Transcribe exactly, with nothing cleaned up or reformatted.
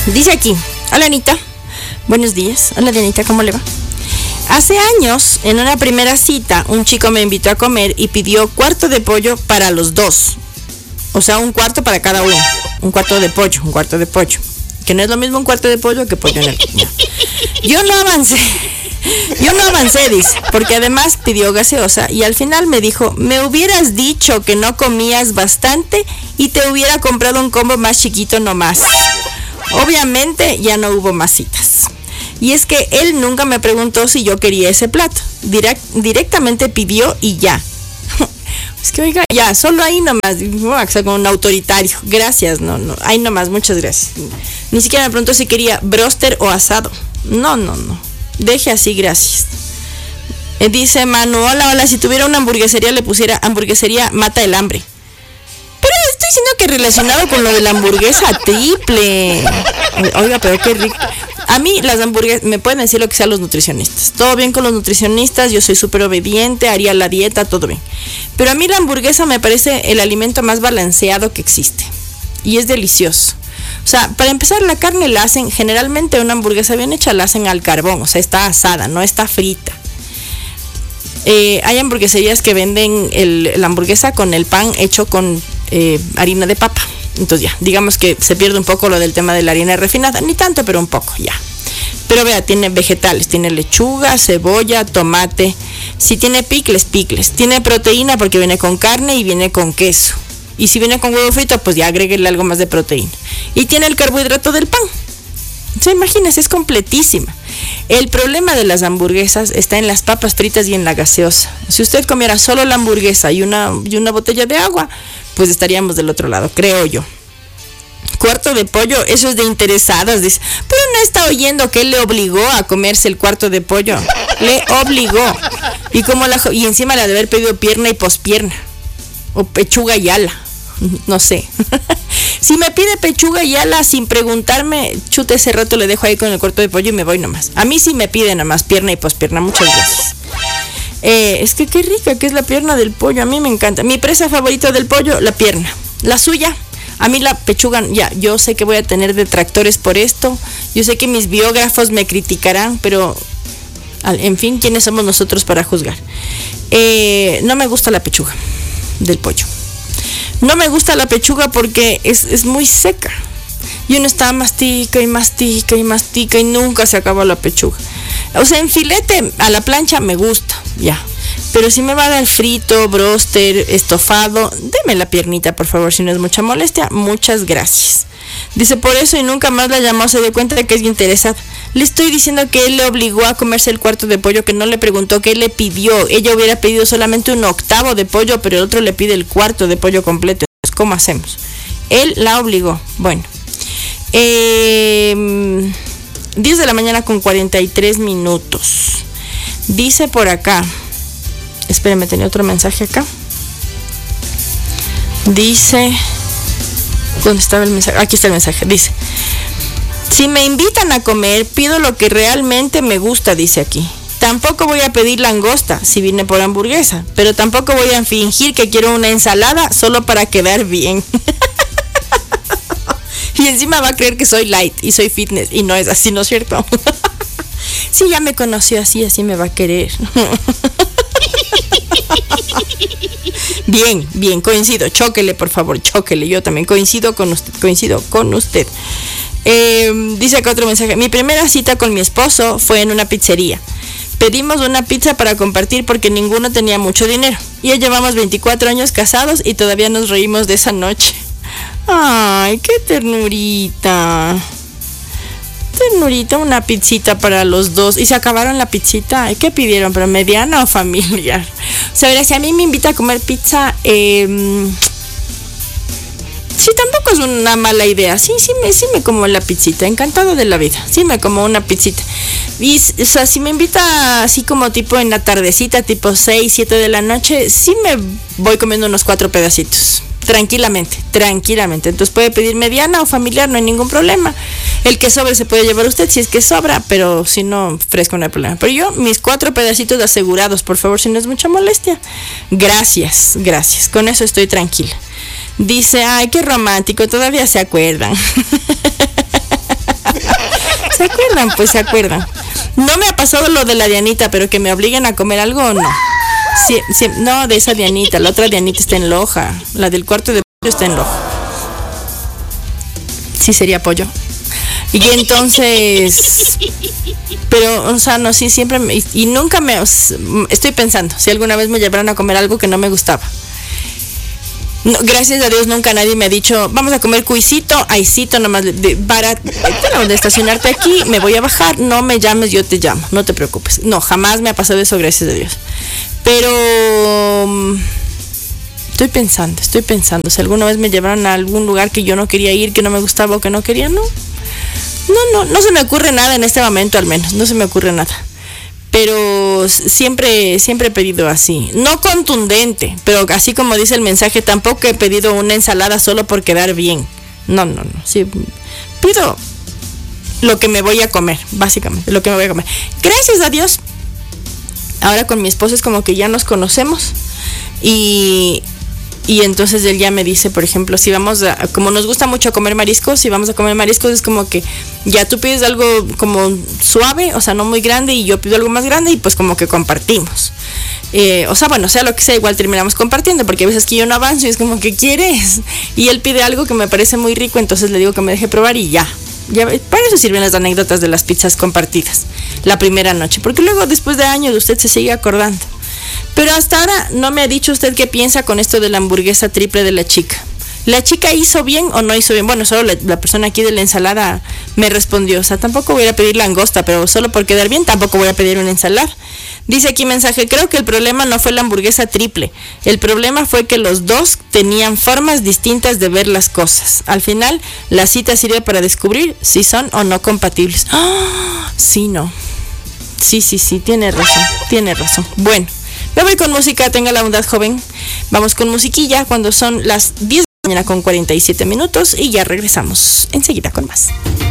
Dice aquí, hola Anita, buenos días. Hola Dianita, ¿cómo le va? Hace años, en una primera cita, un chico me invitó a comer y pidió cuarto de pollo para los dos. O sea, un cuarto para cada uno. Un cuarto de pollo, un cuarto de pollo. Que no es lo mismo un cuarto de pollo que pollo en el... No. Yo no avancé. Yo no avancé, dice, porque además pidió gaseosa y al final me dijo, me hubieras dicho que no comías bastante y te hubiera comprado un combo más chiquito nomás. Obviamente ya no hubo más citas. Y es que él nunca me preguntó si yo quería ese plato. Direct, directamente pidió y ya. Es que oiga, ya, solo ahí nomás, o sea, como un autoritario. Gracias, no, no, ahí nomás, muchas gracias. Ni siquiera me preguntó si quería broster o asado. No, no, no. Deje así, gracias. Eh, dice Manu, hola, hola, si tuviera una hamburguesería le pusiera hamburguesería mata el hambre. Pero estoy diciendo que relacionado con lo de la hamburguesa triple. Oiga, pero qué rico. A mí las hamburguesas, me pueden decir lo que sean los nutricionistas. Todo bien con los nutricionistas, yo soy súper obediente, haría la dieta, todo bien. Pero a mí la hamburguesa me parece el alimento más balanceado que existe. Y es delicioso. O sea, para empezar, la carne la hacen, generalmente una hamburguesa bien hecha la hacen al carbón, o sea, está asada, no está frita. Eh, hay hamburgueserías que venden el, la hamburguesa con el pan hecho con eh, harina de papa. Entonces ya, digamos que se pierde un poco lo del tema de la harina refinada, ni tanto, pero un poco, ya. Pero vea, tiene vegetales, tiene lechuga, cebolla, tomate, si tiene picles, picles, tiene proteína porque viene con carne y viene con queso. Y si viene con huevo frito, pues ya agréguele algo más de proteína. Y tiene el carbohidrato del pan. O sea, imagínense, es completísima. El problema de las hamburguesas está en las papas fritas y en la gaseosa. Si usted comiera solo la hamburguesa y una, y una botella de agua, pues estaríamos del otro lado, creo yo. Cuarto de pollo, eso es de interesadas. Dice, pero no está oyendo que él le obligó a comerse el cuarto de pollo. Le obligó. Y, como la, y encima le ha de haber pedido pierna y pospierna. O pechuga y ala. No sé. Si me pide pechuga y ala sin preguntarme, chute, ese rato le dejo ahí con el cuarto de pollo y me voy nomás. A mí sí me pide nomás pierna y pospierna. Muchas gracias. Eh, es que qué rica que es la pierna del pollo. A mí me encanta. Mi presa favorita del pollo, la pierna. La suya, a mí la pechuga, ya, yo sé que voy a tener detractores por esto. Yo sé que mis biógrafos me criticarán, pero en fin, ¿quiénes somos nosotros para juzgar? Eh, no me gusta la pechuga del pollo. No me gusta la pechuga porque es, es muy seca. Y uno está mastica y mastica y mastica y nunca se acaba la pechuga. O sea, en filete a la plancha me gusta, ya. Pero si me va a dar frito, bróster, estofado, deme la piernita, por favor, si no es mucha molestia. Muchas gracias. Dice, por eso y nunca más la llamó, se dio cuenta de que es interesada. Le estoy diciendo que él le obligó a comerse el cuarto de pollo, que no le preguntó qué le pidió. Ella hubiera pedido solamente un octavo de pollo, pero el otro le pide el cuarto de pollo completo. Entonces, ¿cómo hacemos? Él la obligó. Bueno. Eh, diez de la mañana con cuarenta y tres minutos. Dice por acá. Espérenme, tenía otro mensaje acá. Dice... ¿Dónde estaba el mensaje? Aquí está el mensaje. Dice, si me invitan a comer, pido lo que realmente me gusta, dice aquí. Tampoco voy a pedir langosta si vine por hamburguesa, pero tampoco voy a fingir que quiero una ensalada solo para quedar bien. Y encima va a creer que soy light y soy fitness, y no es así, ¿no es cierto? Si ya me conoció así, así me va a querer. Bien, bien, coincido, chóquele por favor, chóquele, yo también coincido con usted, coincido con usted. Eh, dice acá otro mensaje, mi primera cita con mi esposo fue en una pizzería. Pedimos una pizza para compartir porque ninguno tenía mucho dinero. Y ya llevamos veinticuatro años casados y todavía nos reímos de esa noche. Ay, qué ternurita. Ternurita, una pizzita para los dos. Y se acabaron la pizzita. ¿Qué pidieron? ¿Pero mediana o familiar? O sea, verá, si a mí me invita a comer pizza, eh, sí, tampoco es una mala idea. Sí, sí me, sí me como la pizzita. Encantado de la vida. Sí me como una pizzita. Y, o sea, si me invita así como tipo en la tardecita, tipo seis, siete de la noche, sí me voy comiendo unos cuatro pedacitos. Tranquilamente, tranquilamente. Entonces puede pedir mediana o familiar, no hay ningún problema. El que sobre se puede llevar usted si es que sobra, pero si no, fresco no hay problema. Pero yo, mis cuatro pedacitos asegurados, por favor, si no es mucha molestia. Gracias, gracias. Con eso estoy tranquila. Dice, ay, qué romántico, todavía se acuerdan. ¿Se acuerdan? Pues se acuerdan. No me ha pasado lo de la Dianita, pero que me obliguen a comer algo o no. Sí, sí, no, de esa Dianita, la otra Dianita está en Loja. La del cuarto de pollo está en Loja. Sí sería pollo. Y entonces, pero, o sea, no, sí, siempre, me, y, y nunca me, estoy pensando, si alguna vez me llevaron a comer algo que no me gustaba. No, gracias a Dios nunca nadie me ha dicho, vamos a comer cuisito, aicito, nomás, de, para, bueno, de estacionarte aquí, me voy a bajar, no me llames, yo te llamo, no te preocupes. No, jamás me ha pasado eso, gracias a Dios. Pero estoy pensando, estoy pensando, si alguna vez me llevaron a algún lugar que yo no quería ir, que no me gustaba o que no quería, no. No, no, no se me ocurre nada en este momento, al menos, no se me ocurre nada. Pero siempre, siempre he pedido así, no contundente, pero así como dice el mensaje, tampoco he pedido una ensalada solo por quedar bien. No, no, no, sí, pido lo que me voy a comer, básicamente, lo que me voy a comer. Gracias a Dios, ahora con mi esposo es como que ya nos conocemos y... Y entonces él ya me dice, por ejemplo, si vamos a, como nos gusta mucho comer mariscos, si vamos a comer mariscos es como que ya tú pides algo como suave, o sea, no muy grande, y yo pido algo más grande y pues como que compartimos. Eh, o sea, bueno, sea lo que sea, igual terminamos compartiendo, porque a veces que yo no avanzo y es como que quieres. Y él pide algo que me parece muy rico, entonces le digo que me deje probar y ya. Ya, para eso sirven las anécdotas de las pizzas compartidas la primera noche, porque luego después de años usted se sigue acordando. Pero hasta ahora no me ha dicho usted qué piensa con esto de la hamburguesa triple de la chica. ¿La chica hizo bien o no hizo bien? Bueno, solo la, la persona aquí de la ensalada me respondió. O sea, tampoco voy a pedir langosta, pero solo por quedar bien tampoco voy a pedir una ensalada. Dice aquí mensaje, creo que el problema no fue la hamburguesa triple. El problema fue que los dos tenían formas distintas de ver las cosas. Al final, la cita sirve para descubrir si son o no compatibles. ¡Ah! Sí, no. Sí, sí, sí, tiene razón, tiene razón. Bueno. Me voy con música, tenga la bondad, joven. Vamos con musiquilla cuando son las diez de la mañana con cuarenta y siete minutos y ya regresamos enseguida con más.